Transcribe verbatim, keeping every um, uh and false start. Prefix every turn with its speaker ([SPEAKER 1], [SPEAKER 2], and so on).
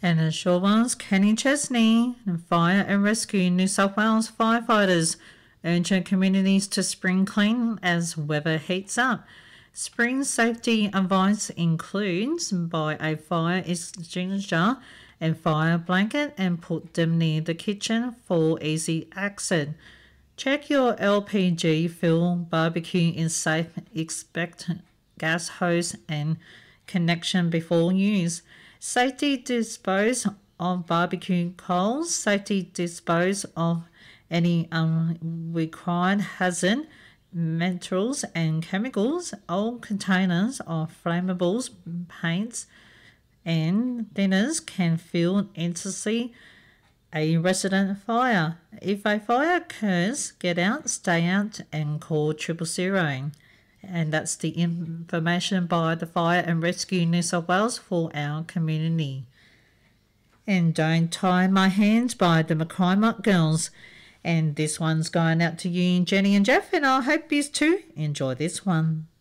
[SPEAKER 1] And the short ones, Kenny Chesney and Fire and Rescue New South Wales firefighters urge communities to spring clean as weather heats up. Spring safety advice includes buy a fire extinguisher and fire blanket and put them near the kitchen for easy access. Check your L P G fuel barbecue in safe, expect gas hose and connection before use. Safety dispose of barbecue coals. Safety dispose of any unrequired hazard metals and chemicals. All containers of flammables, paints and thinners can fuel instantly a resident fire. If a fire occurs, get out, stay out and call triple zero. And that's the information by the Fire and Rescue New South Wales for our community. And Don't Tie My Hands by the McCormack Girls. And this one's going out to you, Jenny and Jeff, and I hope you too enjoy this one.